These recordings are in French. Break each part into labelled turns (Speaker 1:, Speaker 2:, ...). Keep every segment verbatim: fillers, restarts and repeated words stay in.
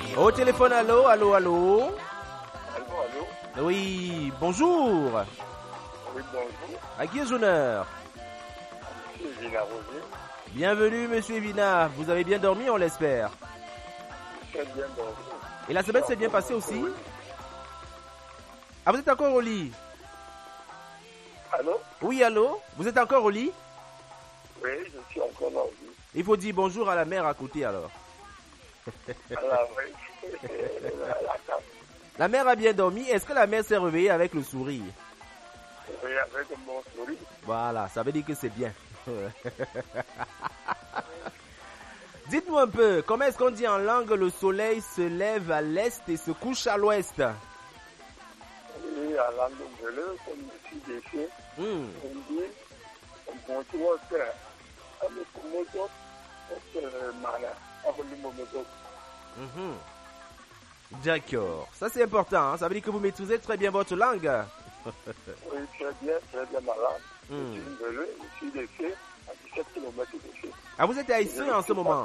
Speaker 1: Au téléphone, allô, allô, allô.
Speaker 2: Allô, allô.
Speaker 1: Oui, bonjour.
Speaker 2: Oui, bonjour.
Speaker 1: À qui ai-je l'honneur?
Speaker 2: Monsieur Vina Rosier.
Speaker 1: Bienvenue, monsieur Vina. Vous avez bien dormi, on l'espère.
Speaker 2: Très bien dormi.
Speaker 1: Et la semaine s'est bien passée aussi? Ah, vous êtes encore au lit?
Speaker 2: Allô?
Speaker 1: Oui, allô? Vous êtes encore au lit?
Speaker 2: Oui, je suis encore là au lit.
Speaker 1: Il faut dire bonjour à la mère à côté alors.
Speaker 2: Alors, oui. La table.
Speaker 1: La mère a bien dormi. Est-ce que la mère s'est réveillée avec le sourire?
Speaker 2: Oui, avec un bon sourire.
Speaker 1: Voilà, ça veut dire que c'est bien. Dites-nous un peu, comment est-ce qu'on dit en langue le soleil se lève à l'est et se couche à l'ouest?
Speaker 2: Oui, à la nouvelle, comme je suis déchet,
Speaker 1: Hmm.
Speaker 2: on dit, bonjour, frère. Avec le mot d'autre, mana, avec le mot d'autre.
Speaker 1: Mhm. D'accord, ça c'est important, hein? Ça veut dire que vous maîtrisez très bien votre langue.
Speaker 2: Oui, très bien, très bien malade.
Speaker 1: Hmm.
Speaker 2: Je suis nouvelle, je suis déchet, à dix-sept kilomètres de chez.
Speaker 1: Ah, vous êtes à Esseux en ce moment?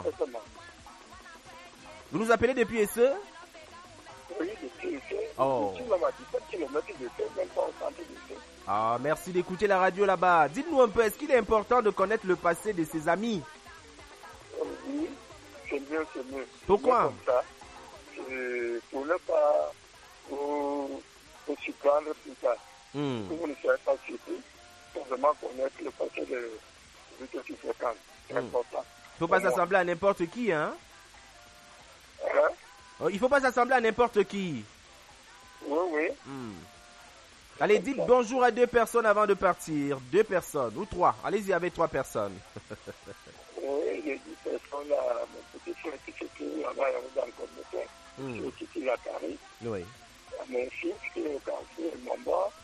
Speaker 1: Vous nous appelez depuis Esseux?
Speaker 2: Oui, depuis Esseux.
Speaker 1: Oh.
Speaker 2: Je suis même à dix-sept kilomètres de chez, même pas au centre de chez.
Speaker 1: Ah, merci d'écouter la radio là-bas. Dites-nous un peu, est-ce qu'il est important de connaître le passé de ses amis?
Speaker 2: Oui, c'est mieux, c'est mieux.
Speaker 1: Pourquoi?
Speaker 2: Comme ça, c'est pour ne pas vous, vous surprendre plus tard.
Speaker 1: Hmm.
Speaker 2: Si vous ne savez pas surpris, il faut vraiment connaître le passé de de ce qui se fréquente. C'est
Speaker 1: Hmm.
Speaker 2: important.
Speaker 1: Il faut pas
Speaker 2: Pour moi.
Speaker 1: s'assembler à n'importe qui, hein?
Speaker 2: Hein?
Speaker 1: Oh, il faut pas s'assembler à n'importe qui.
Speaker 2: Oui, oui.
Speaker 1: Hmm. Allez, dites bonjour à deux personnes avant de partir. Deux personnes ou trois. Allez-y avec trois personnes.
Speaker 2: Oui, les dix personnes, là, mon petit frère qui se trouve là-bas dans le communautaire,
Speaker 1: Hmm.
Speaker 2: qui est ici à Paris,
Speaker 1: Oui.
Speaker 2: à mon fils qui est au quartier, maman,